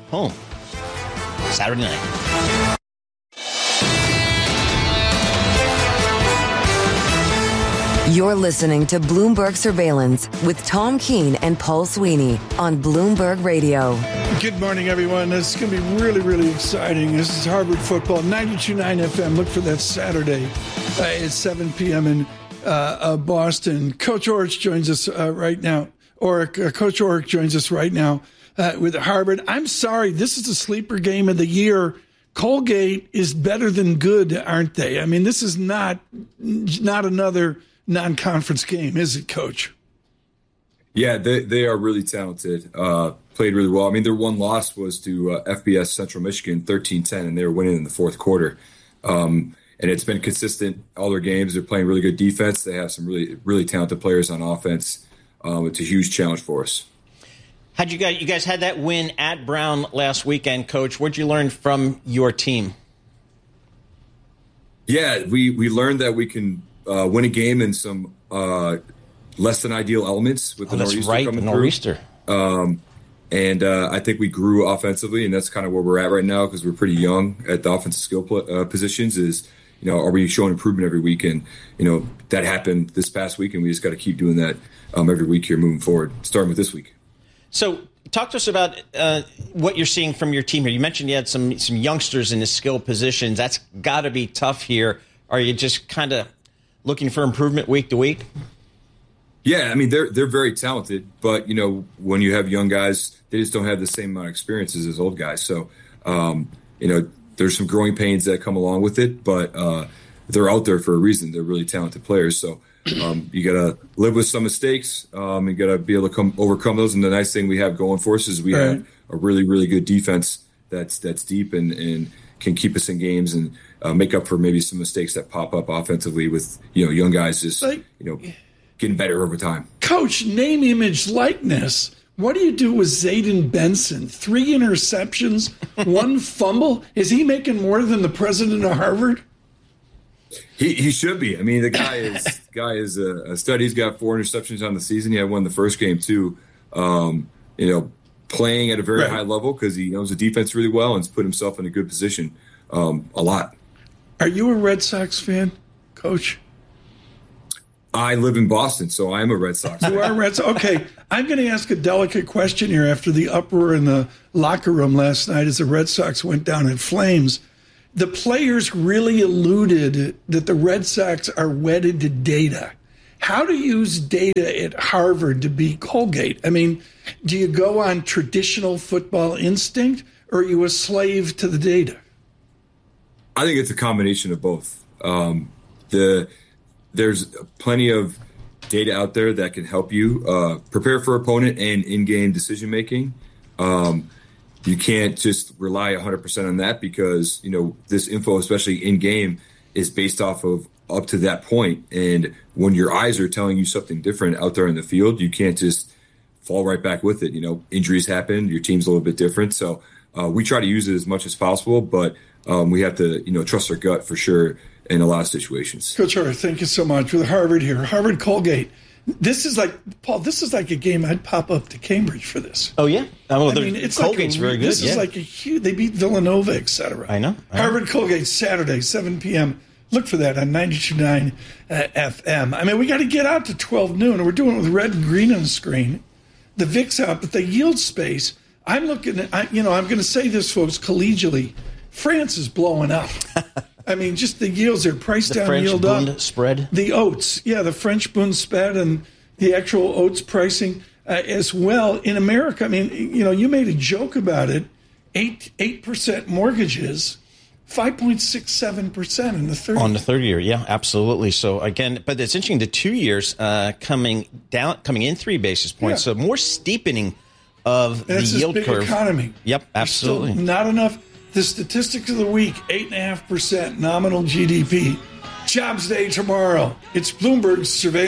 home Saturday night. You're listening to Bloomberg Surveillance with Tom Keene and Paul Sweeney on Bloomberg Radio. Good morning, everyone. This is going to be really, really exciting. This is Harvard football, 92.9 FM. Look for that Saturday at 7 p.m. in Boston. Coach Orich joins us right now. Coach Orich joins us right now with Harvard. I'm sorry, this is the sleeper game of the year. Colgate is better than good, aren't they? I mean, this is not another non-conference game, is it, Coach? Yeah, they are really talented. Played really well. I mean, their one loss was to FBS Central Michigan, 13-10, and they were winning in the fourth quarter. And it's been consistent all their games. They're playing really good defense. They have some really, really talented players on offense. It's a huge challenge for us. You guys had that win at Brown last weekend, Coach. What did you learn from your team? Yeah, we learned that we can win a game in some less than ideal elements with the Nor'easter coming through. Nor'easter. And I think we grew offensively, and that's kind of where we're at right now because we're pretty young at the offensive skill positions. Are we showing improvement every week? And that happened this past week, and we just got to keep doing that every week here moving forward, starting with this week. So, talk to us about what you're seeing from your team here. You mentioned you had some youngsters in the skill positions. That's got to be tough here. Are you just kind of looking for improvement week to week? Yeah, I mean, they're very talented, but, when you have young guys, they just don't have the same amount of experiences as old guys. So, there's some growing pains that come along with it, but they're out there for a reason. They're really talented players. So you got to live with some mistakes. You got to be able to overcome those. And the nice thing we have going for us is we have a really, really good defense that's deep and can keep us in games and make up for maybe some mistakes that pop up offensively with, young guys just, getting better over time. Coach, name, image, likeness. What do you do with Zayden Benson? 3 interceptions, 1 fumble. Is he making more than the president of Harvard? He should be. I mean, the guy is a stud. He's got 4 interceptions on the season. He had one the first game too. Playing at a very high level because he knows the defense really well and has put himself in a good position a lot. Are you a Red Sox fan, Coach? I live in Boston, so I'm a Red Sox fan. You are a Red Sox. Okay, I'm going to ask a delicate question here after the uproar in the locker room last night as the Red Sox went down in flames. The players really alluded that the Red Sox are wedded to data. How to use data at Harvard to beat Colgate? I mean, do you go on traditional football instinct, or are you a slave to the data? I think it's a combination of both. There's plenty of data out there that can help you prepare for opponent and in-game decision-making. You can't just rely 100% on that because, this info, especially in-game, is based off of up to that point. And when your eyes are telling you something different out there in the field, you can't just fall right back with it. Injuries happen. Your team's a little bit different. So we try to use it as much as possible, but we have to, trust our gut for sure in a lot of situations. Coach Orich, thank you so much. With Harvard here, Harvard Colgate. This is like a game I'd pop up to Cambridge for this. Oh, yeah? It's Colgate's very good. This is like a huge, they beat Villanova, et cetera. I know. Harvard Colgate, Saturday, 7 p.m. Look for that on 92.9 FM. I mean, we got to get out to 12 noon, and we're doing it with red and green on the screen. The VIX out, but the yield space, I'm looking at, I'm going to say this, folks, collegially. France is blowing up. I mean, just the yields are price down, French yield Bund up. Spread. The oats, the French Bund spread and the actual oats pricing as well. In America, I mean, you made a joke about it. 8% mortgages, 5.67% in the 30 on the 30 year. Yeah, absolutely. So again, but it's interesting. The 2 years coming in 3 basis points. So more steepening of the yield big curve. Economy. Yep, absolutely. Still not enough. The statistics of the week: 8.5% nominal GDP. Jobs day tomorrow. It's Bloomberg Surveillance.